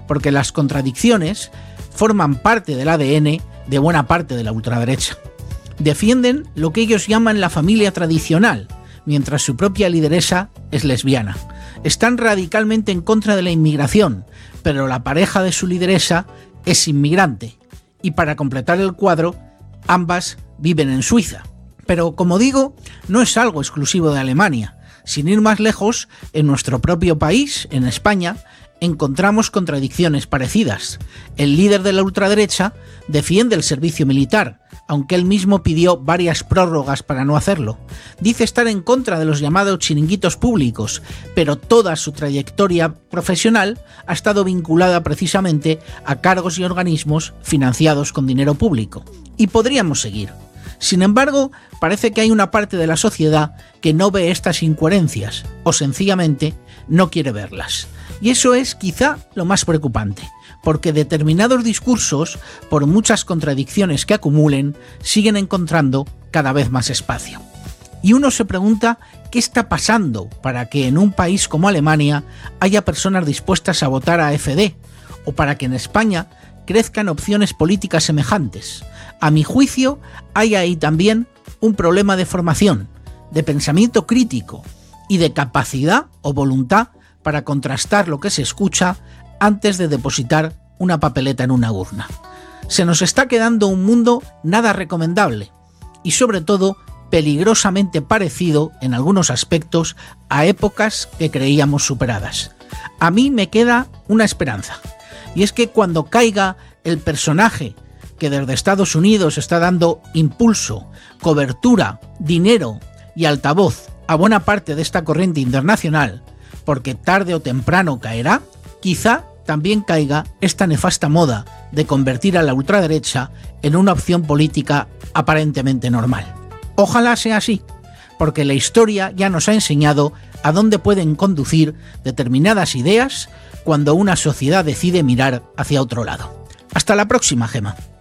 porque las contradicciones forman parte del ADN de buena parte de la ultraderecha. Defienden lo que ellos llaman la familia tradicional, mientras su propia lideresa es lesbiana. Están radicalmente en contra de la inmigración, pero la pareja de su lideresa es inmigrante. Y para completar el cuadro, ambas viven en Suiza. Pero, como digo, no es algo exclusivo de Alemania. Sin ir más lejos, en nuestro propio país, en España, encontramos contradicciones parecidas. El líder de la ultraderecha defiende el servicio militar, aunque él mismo pidió varias prórrogas para no hacerlo. Dice estar en contra de los llamados chiringuitos públicos, pero toda su trayectoria profesional ha estado vinculada precisamente a cargos y organismos financiados con dinero público. Y podríamos seguir. Sin embargo, parece que hay una parte de la sociedad que no ve estas incoherencias, o sencillamente no quiere verlas. Y eso es quizá lo más preocupante, porque determinados discursos, por muchas contradicciones que acumulen, siguen encontrando cada vez más espacio. Y uno se pregunta qué está pasando para que en un país como Alemania haya personas dispuestas a votar a AfD, o para que en España crezcan opciones políticas semejantes. A mi juicio, hay ahí también un problema de formación, de pensamiento crítico y de capacidad o voluntad para contrastar lo que se escucha antes de depositar una papeleta en una urna. Se nos está quedando un mundo nada recomendable y, sobre todo, peligrosamente parecido en algunos aspectos a épocas que creíamos superadas. A mí me queda una esperanza, y es que cuando caiga el personaje que desde Estados Unidos está dando impulso, cobertura, dinero y altavoz a buena parte de esta corriente internacional, porque tarde o temprano caerá, quizá también caiga esta nefasta moda de convertir a la ultraderecha en una opción política aparentemente normal. Ojalá sea así, porque la historia ya nos ha enseñado a dónde pueden conducir determinadas ideas cuando una sociedad decide mirar hacia otro lado. Hasta la próxima, Gema.